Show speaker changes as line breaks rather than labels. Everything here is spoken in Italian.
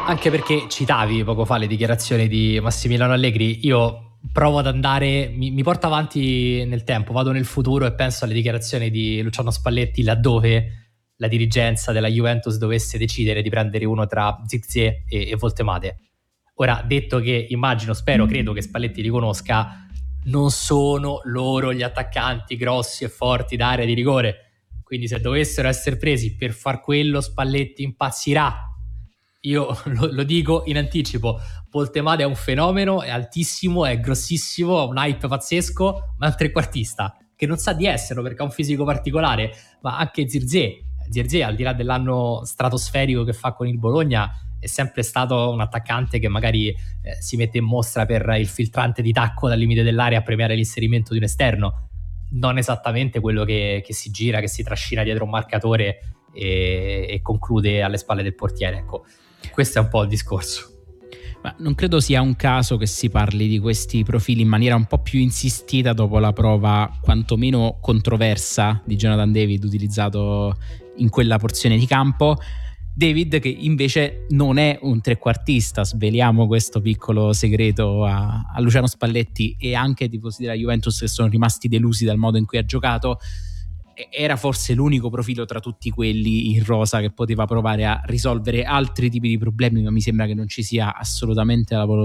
Anche perché citavi poco fa le dichiarazioni di Massimiliano Allegri, io provo ad andare, mi porto avanti nel tempo, vado nel futuro e penso alle dichiarazioni di Luciano Spalletti laddove la dirigenza della Juventus dovesse decidere di prendere uno tra Zirkzee e Voltemade. Ora, detto che immagino, spero, credo che Spalletti li conosca, non sono loro gli attaccanti grossi e forti d'area di rigore, quindi se dovessero essere presi per far quello Spalletti impazzirà. Io lo dico in anticipo, Voltemade è un fenomeno, è altissimo, è grossissimo, ha un hype pazzesco, ma è un trequartista che non sa di esserlo perché ha un fisico particolare. Ma anche Zirkzee, al di là dell'anno stratosferico che fa con il Bologna, è sempre stato un attaccante che magari si mette in mostra per il filtrante di tacco dal limite dell'area a premiare l'inserimento di un esterno, non esattamente quello che si gira, che si trascina dietro un marcatore e conclude alle spalle del portiere. Ecco, questo è un po' il discorso.
Ma non credo sia un caso che si parli di questi profili in maniera un po' più insistita dopo la prova quantomeno controversa di Jonathan David utilizzato in quella porzione di campo. David che invece non è un trequartista, sveliamo questo piccolo segreto a Luciano Spalletti e anche ai tifosi della Juventus che sono rimasti delusi dal modo in cui ha giocato. Era forse l'unico profilo tra tutti quelli in rosa che poteva provare a risolvere altri tipi di problemi, ma mi sembra che non ci sia assolutamente la